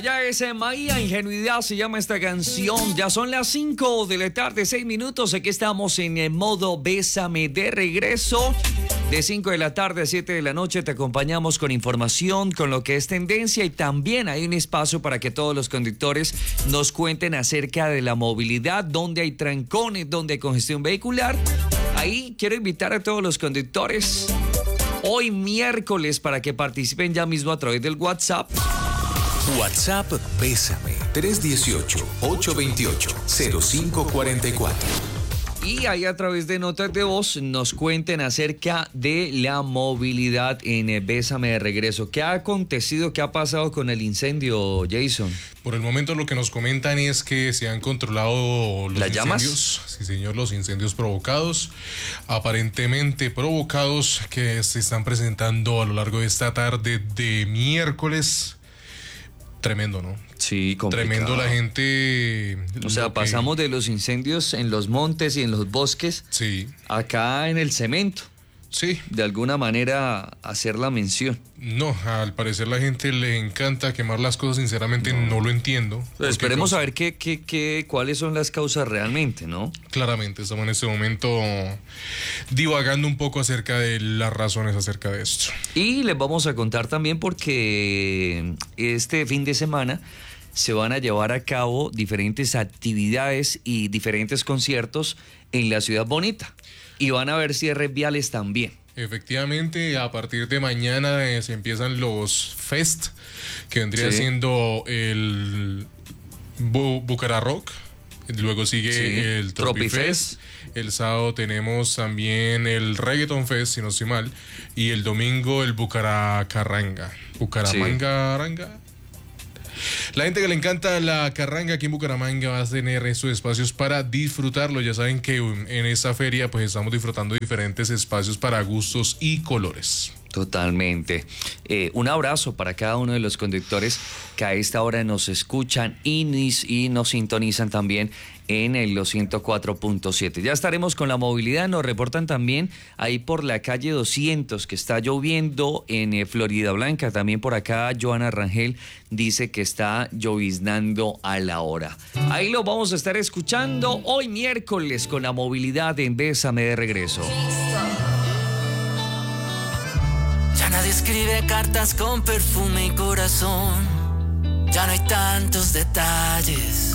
ya es Maía Ingenuidad, se llama esta canción. Ya son las 5 de la tarde, 6 minutos. Aquí estamos en el modo Bésame de regreso. De 5 de la tarde a 7 de la noche te acompañamos con información, con lo que es tendencia, y también hay un espacio para que todos los conductores nos cuenten acerca de la movilidad, dónde hay trancones, dónde hay congestión vehicular. Ahí quiero invitar a todos los conductores hoy miércoles para que participen ya mismo a través del WhatsApp. WhatsApp Bésame 318-828-0544. Y ahí a través de notas de voz nos cuenten acerca de la movilidad en Bésame de regreso. ¿Qué ha acontecido? ¿Qué ha pasado con el incendio, Jason? Por el momento lo que nos comentan es que se han controlado los ¿Las llamas? incendios. Sí, señor, los incendios provocados, aparentemente provocados, que se están presentando a lo largo de esta tarde de miércoles. Tremendo, ¿no? Sí, complicado. Tremendo la gente. O sea, pasamos de los incendios en los montes y en los bosques, sí, acá en el cemento. Sí. De alguna manera hacer la mención. No, al parecer la gente le encanta quemar las cosas, sinceramente no lo entiendo. Pero esperemos a ver cuáles son las causas realmente, ¿no? Claramente, estamos en este momento divagando un poco acerca de las razones acerca de esto. Y les vamos a contar también porque este fin de semana se van a llevar a cabo diferentes actividades y diferentes conciertos en la Ciudad Bonita. Y van a haber cierres viales también. Efectivamente, a partir de mañana se empiezan los fest, que vendría siendo el Bucara Rock, luego sigue el Tropifest. El sábado tenemos también el Reggaeton Fest, si no estoy mal, y el domingo el Bucaramanga. La gente que le encanta la carranga aquí en Bucaramanga va a tener esos espacios para disfrutarlo. Ya saben que en esta feria pues estamos disfrutando diferentes espacios para gustos y colores. Totalmente. Un abrazo para cada uno de los conductores que a esta hora nos escuchan y nos sintonizan también en los 104.7. Ya estaremos con la movilidad. Nos reportan también ahí por la calle 200 que está lloviendo en Florida Blanca. También por acá Joana Rangel dice que está lloviznando a la hora. Ahí lo vamos a estar escuchando hoy miércoles con la movilidad en Bésame de regreso. Ya nadie escribe cartas con perfume y corazón. Ya no hay tantos detalles.